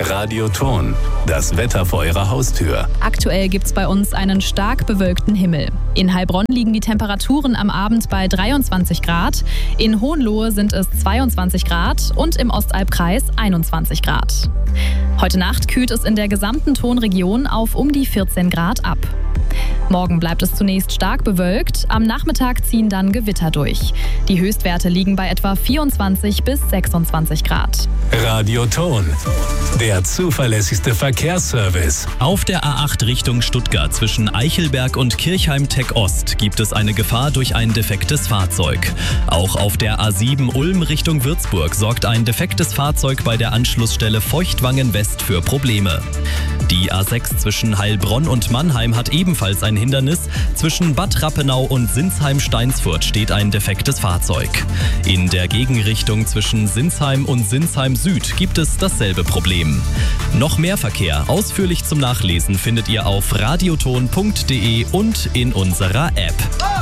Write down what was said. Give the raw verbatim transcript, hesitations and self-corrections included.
Radioton, das Wetter vor Ihrer Haustür. Aktuell gibt's bei uns einen stark bewölkten Himmel. In Heilbronn liegen die Temperaturen am Abend bei dreiundzwanzig Grad, in Hohenlohe sind es zweiundzwanzig Grad und im Ostalbkreis einundzwanzig Grad. Heute Nacht kühlt es in der gesamten Tonregion auf um die vierzehn Grad ab. Morgen bleibt es zunächst stark bewölkt, am Nachmittag ziehen dann Gewitter durch. Die Höchstwerte liegen bei etwa vierundzwanzig bis sechsundzwanzig Grad. Radioton, der zuverlässigste Verkehrsservice. Auf der A acht Richtung Stuttgart zwischen Eichelberg und Kirchheim-Tech Ost gibt es eine Gefahr durch ein defektes Fahrzeug. Auch auf der A sieben Ulm Richtung Würzburg sorgt ein defektes Fahrzeug bei der Anschlussstelle Feuchtwangen West für Probleme. Die A sechs zwischen Heilbronn und Mannheim hat ebenfalls ein Hindernis. Zwischen Bad Rappenau und Sinsheim-Steinsfurt steht ein defektes Fahrzeug. In der Gegenrichtung zwischen Sinsheim und Sinsheim Süd gibt es dasselbe Problem. Noch mehr Verkehr ausführlich zum Nachlesen findet ihr auf radioton punkt de und in unserer App.